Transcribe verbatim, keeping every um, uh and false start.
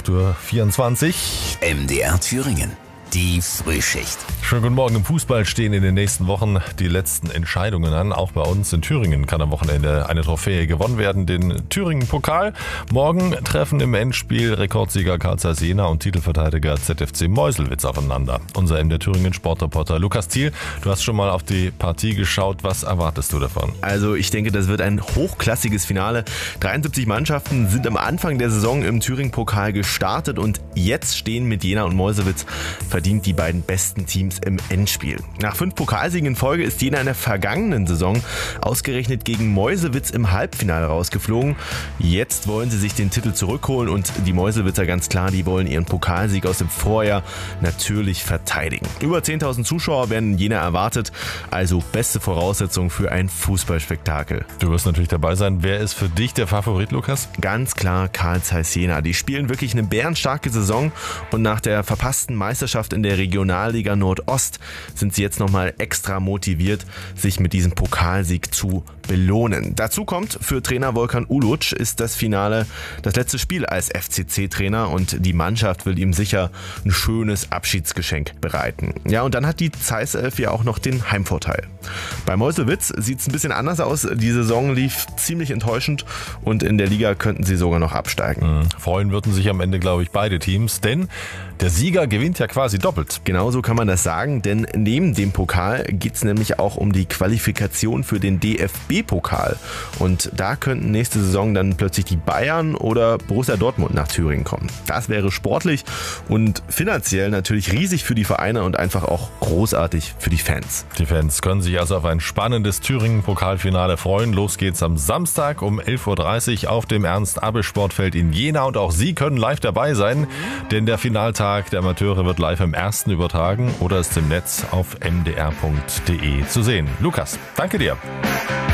acht Uhr vierundzwanzig. M D R Thüringen. Die Frühschicht. Schönen guten Morgen. Im Fußball stehen in den nächsten Wochen die letzten Entscheidungen an. Auch bei uns in Thüringen kann am Wochenende eine Trophäe gewonnen werden, den Thüringen-Pokal. Morgen treffen im Endspiel Rekordsieger Carl Zeiss Jena und Titelverteidiger Z F C Meuselwitz aufeinander. Unser M D R Thüringen Sportreporter Lukas Thiel, du hast schon mal auf die Partie geschaut. Was erwartest du davon? Also ich denke, das wird ein hochklassiges Finale. dreiundsiebzig Mannschaften sind am Anfang der Saison im Thüringen-Pokal gestartet und jetzt stehen mit Jena und Meuselwitz verdient die beiden besten Teams im Endspiel. Nach fünf Pokalsiegen in Folge ist Jena in der vergangenen Saison ausgerechnet gegen Meuselwitz im Halbfinale rausgeflogen. Jetzt wollen sie sich den Titel zurückholen und die Meuselwitzer ganz klar, die wollen ihren Pokalsieg aus dem Vorjahr natürlich verteidigen. Über zehntausend Zuschauer werden in Jena erwartet, also beste Voraussetzung für ein Fußballspektakel. Du wirst natürlich dabei sein. Wer ist für dich der Favorit, Lukas? Ganz klar Carl Zeiss Jena. Die spielen wirklich eine bärenstarke Saison und nach der verpassten Meisterschaft in der Regionalliga Nordost sind sie jetzt nochmal extra motiviert, sich mit diesem Pokalsieg zu belohnen. Dazu kommt, für Trainer Volkan Uluc ist das Finale das letzte Spiel als F C C-Trainer und die Mannschaft will ihm sicher ein schönes Abschiedsgeschenk bereiten. Ja, und dann hat die Zeiss Elf ja auch noch den Heimvorteil. Bei Meuselwitz sieht es ein bisschen anders aus. Die Saison lief ziemlich enttäuschend und in der Liga könnten sie sogar noch absteigen. Mhm. Freuen würden sich am Ende, glaube ich, beide Teams, denn der Sieger gewinnt ja quasi doppelt. Genauso kann man das sagen, denn neben dem Pokal geht es nämlich auch um die Qualifikation für den D F B-Pokal. Und da könnten nächste Saison dann plötzlich die Bayern oder Borussia Dortmund nach Thüringen kommen. Das wäre sportlich und finanziell natürlich riesig für die Vereine und einfach auch großartig für die Fans. Die Fans können sich also auf ein spannendes Thüringen-Pokalfinale freuen. Los geht's am Samstag um elf Uhr dreißig auf dem Ernst-Abbe-Sportfeld in Jena und auch Sie können live dabei sein, denn der Finaltag der Amateure wird live im Ersten übertragen oder ist im Netz auf m d r punkt d e zu sehen. Lukas, danke dir.